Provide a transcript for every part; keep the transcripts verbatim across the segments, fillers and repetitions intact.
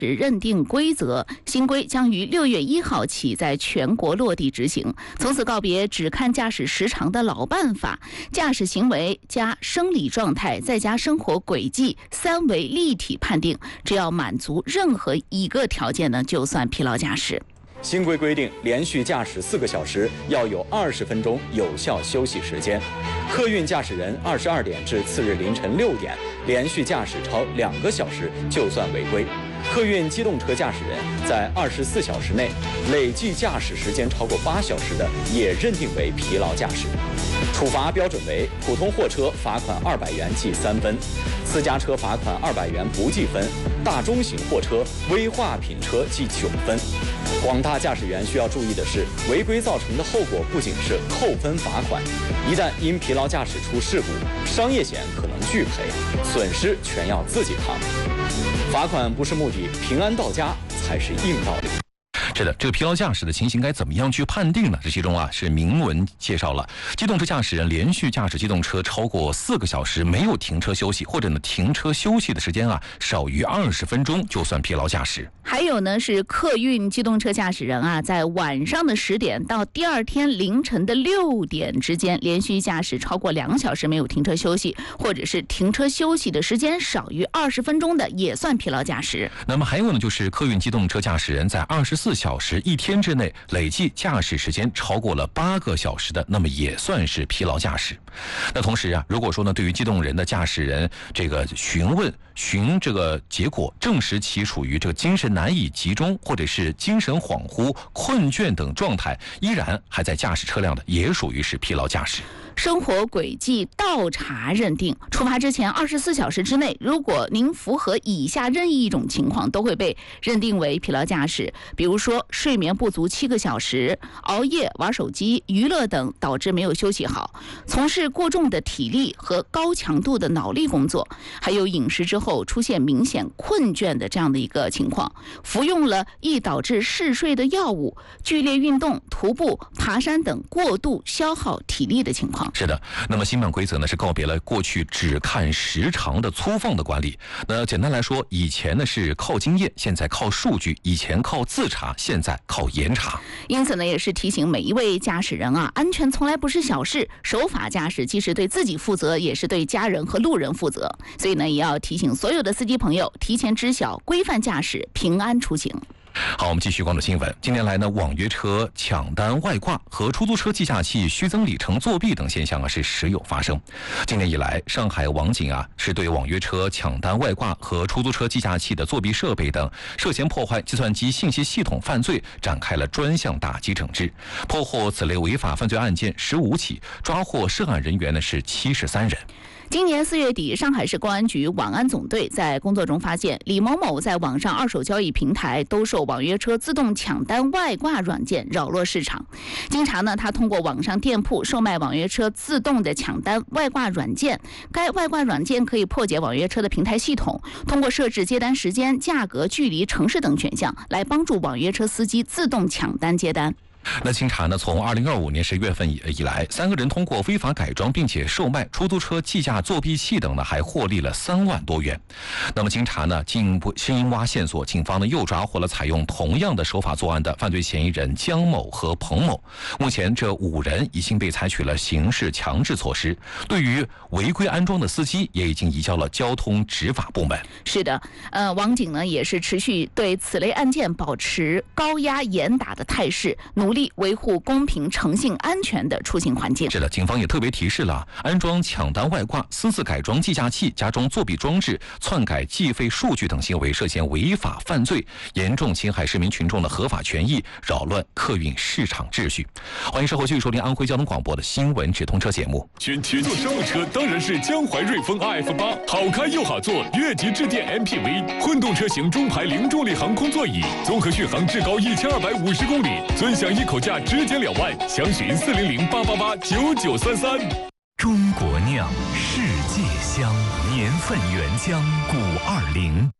认定规则，新规将于六月一号起在全国落地执行，从此告别只看驾驶时长的老办法，驾驶行为加生理状态再加生活轨迹三维立体判定，只要满足任何一个条件呢，就算疲劳驾驶。 新规规定，连续驾驶四个小时要有二十分钟有效休息时间。客运驾驶人二十二点至次日凌晨六点连续驾驶超两个小时就算违规。客运机动车驾驶人在二十四小时内累计驾驶时间超过八小时的，也认定为疲劳驾驶。处罚标准为：普通货车罚款二百元记三分，私家车罚款二百元不记分，大中型货车、危化品车记九分。广大驾驶员需要注意的是，违规造成的后果不仅是扣分罚款，一旦因疲劳驾驶出事故，商业险可能拒赔，损失全要自己扛。罚款不是目的，平安到家才是硬道理。 是的，这个疲劳驾驶的情形该怎么样去判定呢？这其中啊是明文介绍了，机动车驾驶人连续驾驶机动车超过四个小时没有停车休息，或者呢停车休息的时间啊少于二十分钟，就算疲劳驾驶。 还有呢是客运机动车驾驶人啊，在晚上的十点到第二天凌晨的六点之间连续驾驶超过两小时没有停车休息，或者是停车休息的时间少于二十分钟的，也算疲劳驾驶。 那么还有呢，就是客运机动车驾驶人在二十四小时一天之内累计驾驶时间超过了八个小时的，那么也算是疲劳驾驶。那同时啊，如果说呢，对于机动人的驾驶人这个询问询这个结果证实其处于这个精神难以集中，或者是精神恍惚、困倦等状态，依然还在驾驶车辆的，也属于是疲劳驾驶。 生活轨迹倒查认定，出发之前二十四小时之内，如果您符合以下任意一种情况，都会被认定为疲劳驾驶。比如说，睡眠不足七个小时、熬夜、玩手机、娱乐等导致没有休息好，从事过重的体力和高强度的脑力工作，还有饮食之后出现明显困倦的这样的一个情况，服用了易导致嗜睡的药物，剧烈运动、徒步、爬山等过度消耗体力的情况。 是的，那么新版规则呢是告别了过去只看时长的粗放的管理。那简单来说，以前呢是靠经验，现在靠数据；以前靠自查，现在靠严查。 因此呢，也是提醒每一位驾驶人啊，安全从来不是小事，守法驾驶既是对自己负责，也是对家人和路人负责。所以呢，也要提醒所有的司机朋友提前知晓，规范驾驶，平安出行。 好，我们继续关注新闻。近年来呢，网约车抢单外挂和出租车计价器虚增里程作弊等现象啊是时有发生。今年以来，上海网警啊是对网约车抢单外挂和出租车计价器的作弊设备等涉嫌破坏计算机信息系统犯罪展开了专项打击整治，破获此类违法犯罪案件十五起，抓获涉案人员呢是七十三人。 今年四月底，上海市公安局网安总队在工作中发现，李某某在网上二手交易平台兜售网约车自动抢单外挂软件，扰乱市场。经查呢，他通过网上店铺售卖网约车自动的抢单外挂软件，该外挂软件可以破解网约车的平台系统，通过设置接单时间、价格、距离、城市等选项，来帮助网约车司机自动抢单接单。 那经查呢，从二零二五年十月份以来，三个人通过非法改装并且售卖出租车计价作弊器等呢，还获利了三万多元。那么经查呢，进一步深挖线索，警方呢又抓获了采用同样的手法作案的犯罪嫌疑人江某和彭某。目前这五人已经被采取了刑事强制措施，对于违规安装的司机也已经移交了交通执法部门。 是的，呃，网警呢也是持续对此类案件保持高压严打的态势，努。努力维护公平、诚信、安全的出行环境。 是的，警方也特别提示了，安装抢单外挂、私自改装计价器、加装作弊装置、篡改计费数据等行为涉嫌违法犯罪，严重侵害市民群众的合法权益，扰乱客运市场秩序。欢迎稍后继续收听安徽交通广播的新闻直通车节目。 选七座商务车当然是江淮瑞风 R F 八，好开又好坐，越级致电 M P V， 混动车型中排零重力航空座椅，综合续航至高一千二百五十公里，尊享一口价直减两万，详询四零零八八八九九三三。 中国酿，世界香，年份原浆五二零。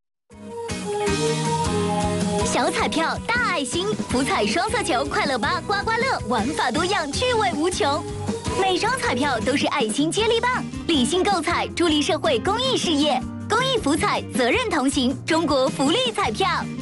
小彩票大爱心，福彩双色球快乐吧刮刮乐，玩法多样，趣味无穷。每张彩票都是爱心接力棒，理性购彩，助力社会公益事业。公益益福彩，责任同行，中国福利彩票。